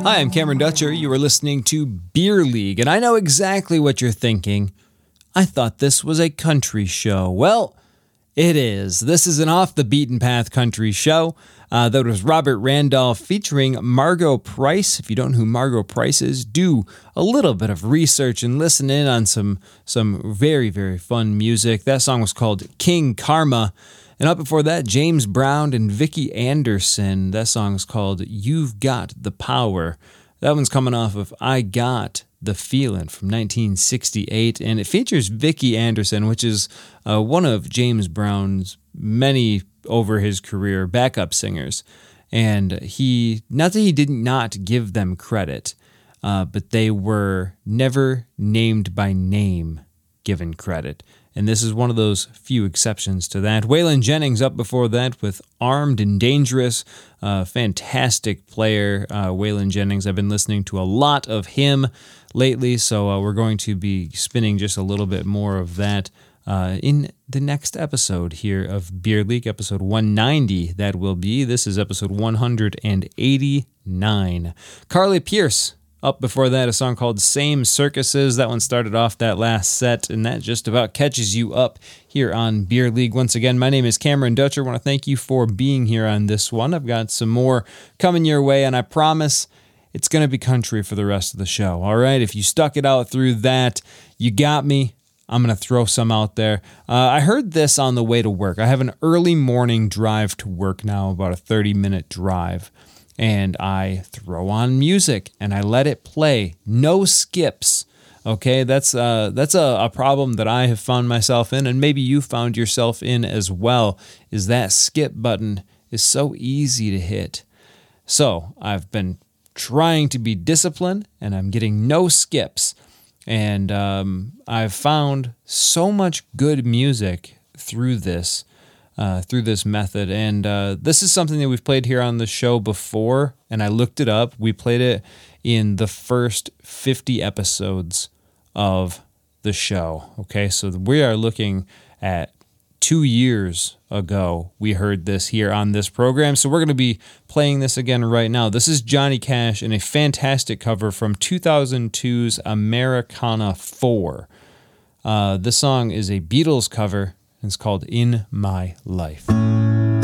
Hi, I'm Cameron Dutcher. You are listening to Beer League, and I know exactly what you're thinking. I thought this was a country show. Well, it is. This is an off-the-beaten-path country show. That was Robert Randolph featuring Margo Price. If you don't know who Margo Price is, do a little bit of research and listen in on some very, very fun music. That song was called King Karma. And up before that, James Brown and Vicki Anderson. That song is called You've Got the Power. That one's coming off of I Got the Feeling from 1968. And it features Vicki Anderson, which is one of James Brown's many over his career backup singers. And not that he did not give them credit, but they were never named by name given credit. And this is one of those few exceptions to that. Waylon Jennings up before that with Armed and Dangerous. Fantastic player, Waylon Jennings. I've been listening to a lot of him lately, so we're going to be spinning just a little bit more of that in the next episode here of Beer League, episode 190. That will be. This is episode 189. Carly Pearce. Up before that, a song called Same Circuses. That one started off that last set, and that just about catches you up here on Beer League. Once again, my name is Cameron Dutcher. I want to thank you for being here on this one. I've got some more coming your way, and I promise it's going to be country for the rest of the show. All right, if you stuck it out through that, you got me. I'm going to throw some out there. I heard this on the way to work. I have an early morning drive to work now, about a 30-minute drive. And I throw on music and I let it play. No skips. Okay, that's a problem that I have found myself in, and maybe you found yourself in as well, is that skip button is so easy to hit. So I've been trying to be disciplined, and I'm getting no skips. And I've found so much good music through this method. And this is something that we've played here on the show before, and I looked it up. We played it in the first 50 episodes of the show. Okay, so we are looking at 2 years ago we heard this here on this program. So we're going to be playing this again right now. This is Johnny Cash in a fantastic cover from 2002's Americana 4. This song is a Beatles cover. It's called In My Life.